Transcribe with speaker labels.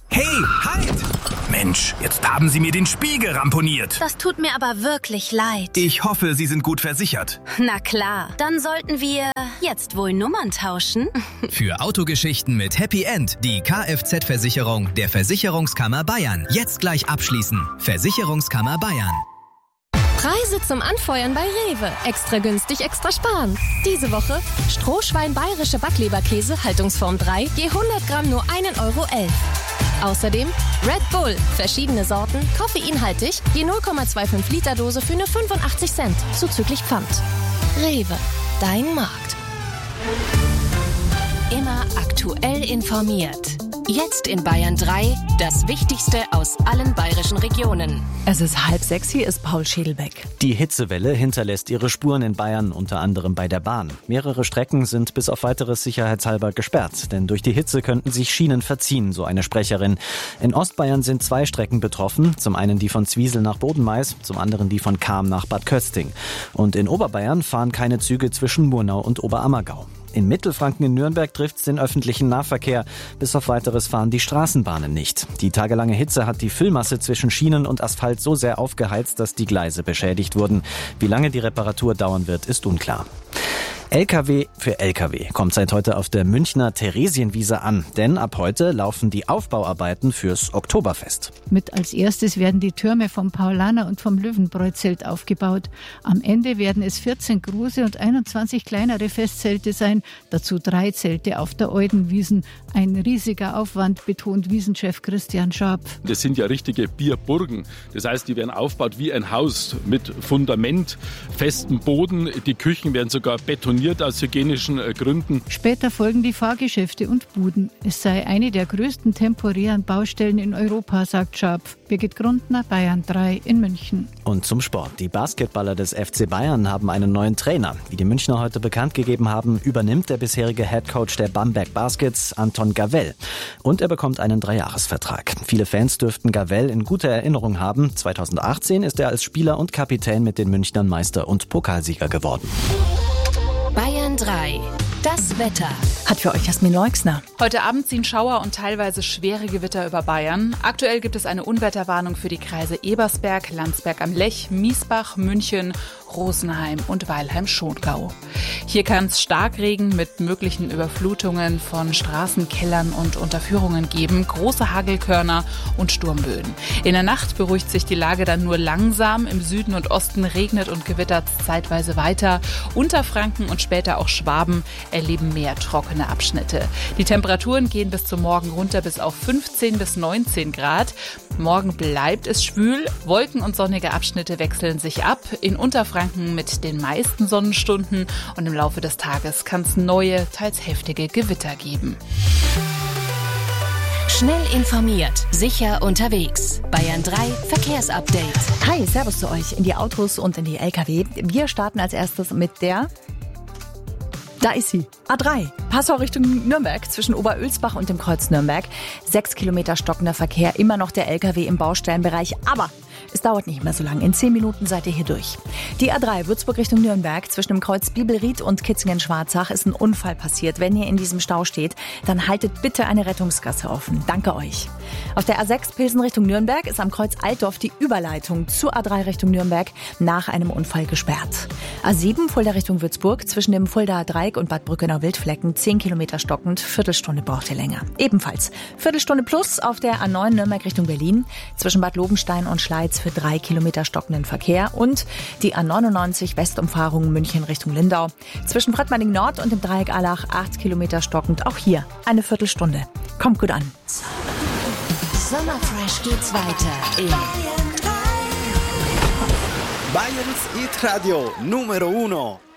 Speaker 1: Hey, halt! Mensch, jetzt haben Sie mir den Spiegel ramponiert.
Speaker 2: Das tut mir aber wirklich leid.
Speaker 1: Ich hoffe, Sie sind gut versichert.
Speaker 2: Na klar, dann sollten wir jetzt wohl Nummern tauschen.
Speaker 3: Für Autogeschichten mit Happy End die Kfz-Versicherung der Versicherungskammer Bayern. Jetzt gleich abschließen. Versicherungskammer Bayern.
Speaker 4: Preise zum Anfeuern bei Rewe. Extra günstig, extra sparen. Diese Woche Strohschwein bayerische Backleberkäse, Haltungsform 3, je 100 Gramm nur 1,11 Euro. Außerdem Red Bull, verschiedene Sorten, koffeinhaltig, je 0,25 Liter Dose für nur 85 Cent, zuzüglich Pfand. Rewe, dein Markt.
Speaker 5: Immer aktuell informiert. Jetzt in Bayern 3, das Wichtigste aus allen bayerischen Regionen.
Speaker 6: Es ist 5:30, hier ist Paul Schädelbeck.
Speaker 7: Die Hitzewelle hinterlässt ihre Spuren in Bayern, unter anderem bei der Bahn. Mehrere Strecken sind bis auf weiteres sicherheitshalber gesperrt, denn durch die Hitze könnten sich Schienen verziehen, so eine Sprecherin. In Ostbayern sind 2 Strecken betroffen, zum einen die von Zwiesel nach Bodenmais, zum anderen die von Cham nach Bad Kösting. Und in Oberbayern fahren keine Züge zwischen Murnau und Oberammergau. In Mittelfranken in Nürnberg trifft es den öffentlichen Nahverkehr. Bis auf weiteres fahren die Straßenbahnen nicht. Die tagelange Hitze hat die Füllmasse zwischen Schienen und Asphalt so sehr aufgeheizt, dass die Gleise beschädigt wurden. Wie lange die Reparatur dauern wird, ist unklar. LKW für LKW kommt seit heute auf der Münchner Theresienwiese an, denn ab heute laufen die Aufbauarbeiten fürs Oktoberfest.
Speaker 8: Mit als erstes werden die Türme vom Paulaner und vom Löwenbräu-Zelt aufgebaut. Am Ende werden es 14 große und 21 kleinere Festzelte sein, dazu 3 Zelte auf der Eudenwiesen. Ein riesiger Aufwand, betont Wiesenchef Christian Scharpf.
Speaker 9: Das sind ja richtige Bierburgen. Das heißt, die werden aufgebaut wie ein Haus mit Fundament, festem Boden. Die Küchen werden sogar betoniert aus hygienischen Gründen.
Speaker 8: Später folgen die Fahrgeschäfte und Buden. Es sei eine der größten temporären Baustellen in Europa, sagt Scharpf. Birgit Grundner, Bayern 3 in München.
Speaker 7: Und zum Sport. Die Basketballer des FC Bayern haben einen neuen Trainer. Wie die Münchner heute bekannt gegeben haben, übernimmt der bisherige Headcoach der Bamberg Baskets, Anton Gavell. Und er bekommt einen 3-Jahres-Vertrag. Viele Fans dürften Gavell in guter Erinnerung haben. 2018 ist er als Spieler und Kapitän mit den Münchnern Meister und Pokalsieger geworden.
Speaker 5: Bayern 3, das Wetter.
Speaker 6: Hat für euch Jasmin Leixner.
Speaker 10: Heute Abend ziehen Schauer und teilweise schwere Gewitter über Bayern. Aktuell gibt es eine Unwetterwarnung für die Kreise Ebersberg, Landsberg am Lech, Miesbach, München, Rosenheim und Weilheim-Schongau. Hier kann es Starkregen mit möglichen Überflutungen von Straßenkellern und Unterführungen geben, große Hagelkörner und Sturmböen. In der Nacht beruhigt sich die Lage dann nur langsam. Im Süden und Osten regnet und gewittert zeitweise weiter. Unterfranken und später auch Schwaben erleben mehr trockene Abschnitte. Die Temperaturen gehen bis zum Morgen runter bis auf 15 bis 19 Grad. Morgen bleibt es schwül. Wolken und sonnige Abschnitte wechseln sich ab. In Unterfranken mit den meisten Sonnenstunden und im Laufe des Tages kann es neue, teils heftige Gewitter geben.
Speaker 5: Schnell informiert, sicher unterwegs. Bayern 3 Verkehrsupdate.
Speaker 6: Hi, servus zu euch in die Autos und in die LKW. Wir starten als erstes mit der... Da ist sie. A3. Passau Richtung Nürnberg zwischen Oberölsbach und dem Kreuz Nürnberg. 6 Kilometer stockender Verkehr, immer noch der LKW im Baustellenbereich, aber es dauert nicht mehr so lang. In 10 Minuten seid ihr hier durch. Die A3 Würzburg Richtung Nürnberg zwischen dem Kreuz Bibelried und Kitzingen-Schwarzach ist ein Unfall passiert. Wenn ihr in diesem Stau steht, dann haltet bitte eine Rettungsgasse offen. Danke euch. Auf der A6 Pilsen Richtung Nürnberg ist am Kreuz Altdorf die Überleitung zur A3 Richtung Nürnberg nach einem Unfall gesperrt. A7 Fulda Richtung Würzburg zwischen dem Fuldaer Dreieck und Bad Brückener Wildflecken 10 Kilometer stockend, Viertelstunde braucht ihr länger. Ebenfalls Viertelstunde plus auf der A9 Nürnberg Richtung Berlin zwischen Bad Lobenstein und Schleiz für 3 Kilometer stockenden Verkehr und die A99 Westumfahrung München Richtung Lindau zwischen Fröttmanning Nord und dem Dreieck Allach 8 Kilometer stockend, auch hier eine Viertelstunde. Kommt gut an.
Speaker 5: Sommerfresh geht's weiter in
Speaker 11: Bayerns Hit Radio Numero 1.